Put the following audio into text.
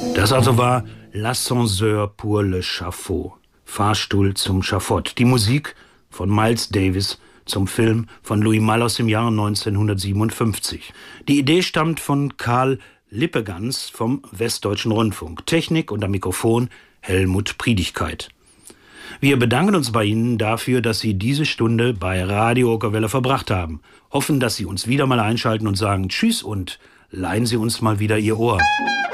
Das also war L'Ascenseur pour le Schafott, Fahrstuhl zum Schafott. Die Musik von Miles Davis zum Film von Louis Malle aus dem Jahre 1957. Die Idee stammt von Karl Lippegans vom Westdeutschen Rundfunk. Technik und am Mikrofon Helmut Priedigkeit. Wir bedanken uns bei Ihnen dafür, dass Sie diese Stunde bei Radio Ockerwelle verbracht haben. Hoffen, dass Sie uns wieder mal einschalten und sagen Tschüss und leihen Sie uns mal wieder Ihr Ohr.